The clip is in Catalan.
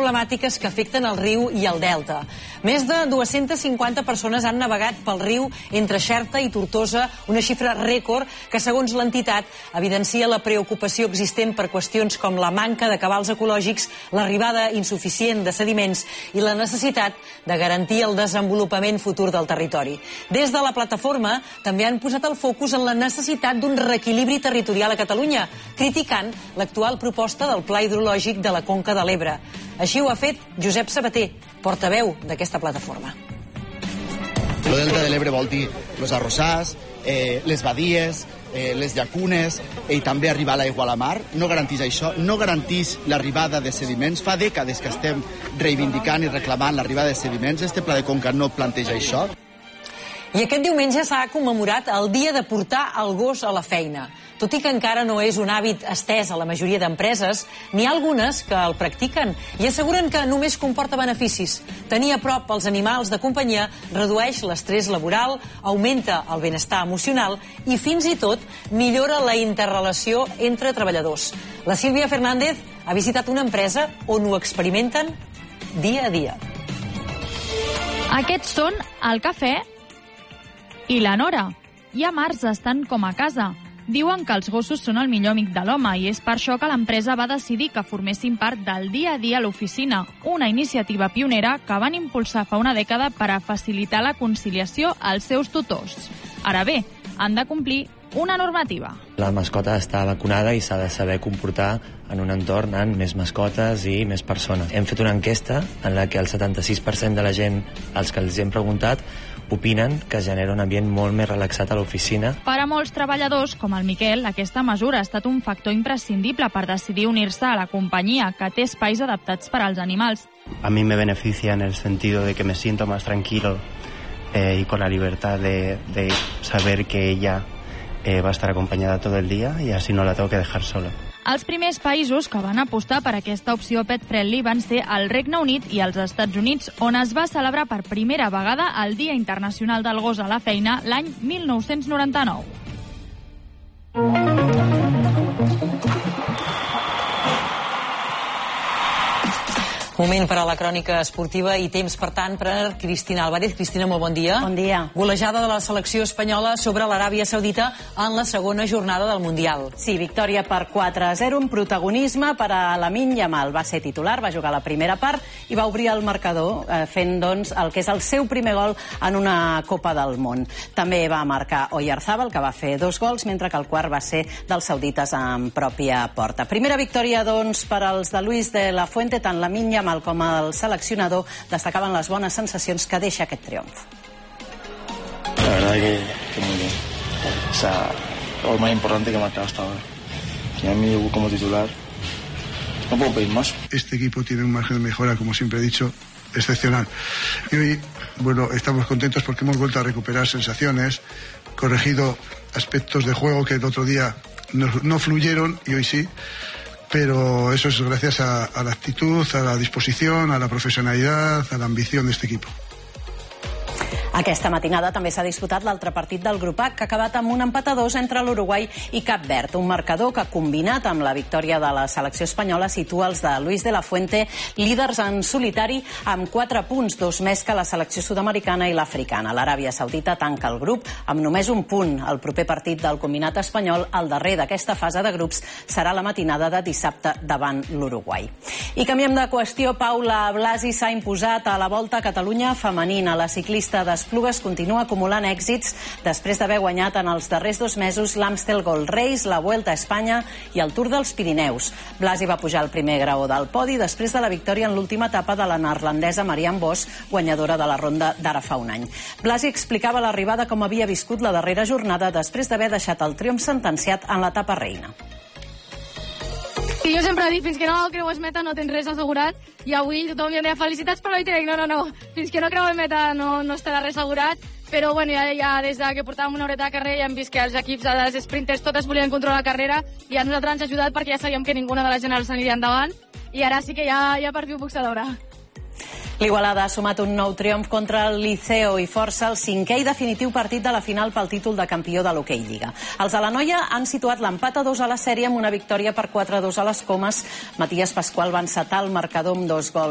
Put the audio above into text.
problemàtiques que afecten el riu i el delta. Més de 250 persones han navegat pel riu entre Xerta i Tortosa, una xifra rècord que, segons l'entitat, evidencia la preocupació existent per qüestions com la manca de cabals ecològics, l'arribada insuficient de sediments i la necessitat de garantir el desenvolupament futur del territori. Des de la plataforma també han posat el focus en la necessitat d'un reequilibri territorial a Catalunya, criticant l'actual proposta del Pla Hidrològic de la Conca de l'Ebre. Així ho ha fet Josep Sabater, portaveu d'aquesta plataforma. El delta de l'Ebre vol dir els arrossars, les badies, les llacunes i també arribar l'aigua a la mar. No garanteix això, no garanteix l'arribada de sediments. Fa dècades que estem reivindicant i reclamant l'arribada de sediments. Este pla de conca no planteja això. I aquest diumenge s'ha commemorat el dia de portar el gos a la feina. Tot i que encara no és un hàbit estès a la majoria d'empreses, n'hi ha algunes que el practiquen i asseguren que només comporta beneficis. Tenir a prop els animals de companyia redueix l'estrès laboral, augmenta el benestar emocional i fins i tot millora la interrelació entre treballadors. La Sílvia Fernández ha visitat una empresa on ho experimenten dia a dia. Aquests són el cafè i la Nora. Ja març estan com a casa. Diuen que els gossos són el millor amic de l'home i és per això que l'empresa va decidir que formessin part del dia a dia a l'oficina, una iniciativa pionera que van impulsar fa una dècada per a facilitar la conciliació als seus tutors. Ara bé, han de complir una normativa. La mascota està vacunada i s'ha de saber comportar en un entorn amb més mascotes i més persones. Hem fet una enquesta en la que el 76% de la gent als que els hem preguntat opinen que genera un ambient molt més relaxat a l'oficina. Per a molts treballadors, com el Miquel, aquesta mesura ha estat un factor imprescindible per decidir unir-se a la companyia, que té espais adaptats per als animals. A mí me beneficia en el sentido de que me siento más tranquilo y con la libertad de saber que ella va a estar acompañada todo el día y así no la tengo que dejar sola. Els primers països que van apostar per aquesta opció pet-friendly van ser el Regne Unit i els Estats Units, on es va celebrar per primera vegada el Dia Internacional del Gos a la Feina l'any 1999. Moment per a la crònica esportiva i temps, per tant, per Cristina Álvarez. Cristina, molt bon dia. Bon dia. Golejada de la selecció espanyola sobre l'Aràbia Saudita en la segona jornada del Mundial. Sí, victòria per 4-0, un protagonisme per a Lamine Yamal. Va ser titular, va jugar la primera part i va obrir el marcador fent doncs, el que és el seu primer gol en una Copa del Món. També va marcar Oyarzabal, que va fer 2 gols, mentre que el quart va ser dels saudites en pròpia porta. Primera victòria doncs, per als de Luis de la Fuente, tant Lamine Yamal com el seleccionador destacaven les bones sensacions que deixa aquest triomf. La verdad que muy bien. O sea, lo más importante que he marcado hasta ahora. Y a mí como titular no puedo pedir más. Este equipo tiene un margen de mejora, como siempre he dicho, excepcional. Y hoy, bueno, estamos contentos porque hemos vuelto a recuperar sensaciones, corregido aspectos de juego que el otro día no fluyeron y hoy sí. Pero eso es gracias a la actitud, a la disposición, a la profesionalidad, a la ambición de este equipo. Aquesta matinada també s'ha disputat l'altre partit del grup H, que ha acabat amb un empat a 2 entre l'Uruguai i Cap Verd. Un marcador que, combinat amb la victòria de la selecció espanyola, situa els de Luis de la Fuente líders en solitari amb 4 punts, 2 més que la selecció sud-americana i l'africana. L'Aràbia Saudita tanca el grup amb només un punt. El proper partit del combinat espanyol, el darrer d'aquesta fase de grups, serà la matinada de dissabte davant l'Uruguai. I canviem de qüestió. Paula Blasi s'ha imposat a la Volta a Catalunya femenina. La ciclista d'Esplugues continua acumulant èxits després d'haver guanyat en els darrers 2 mesos l'Amstel Gold Race, la Vuelta a Espanya i el Tour dels Pirineus. Blasi va pujar al primer graó del podi després de la victòria en l'última etapa de la neerlandesa Marianne Vos, guanyadora de la ronda d'ara fa un any. Blasi explicava l'arribada com havia viscut la darrera jornada després d'haver deixat el triomf sentenciat en l'etapa reina. I jo sempre dic, fins que no creues meta no tens res assegurat, i avui tothom em deia felicitats per la victòria, no, fins que no creues meta no estarà res assegurat, però bueno, ja des que portàvem una horeta de carrer ja hem vist que els equips, els sprinters, totes volien controlar la carrera, i a nosaltres ens ha ajudat perquè ja sabíem que ninguna de les generals aniria endavant, i ara sí que ja per fi ho puc celebrar. L'Igualada ha sumat un nou triomf contra el Liceo i força el 5è i definitiu partit de la final pel títol de campió de l'Hockey Lliga. Els de la Noia han situat l'empat a 2 a la sèrie amb una victòria per 4-2 a les Comes. Matías Pascual va encetar el marcador amb 2 gols.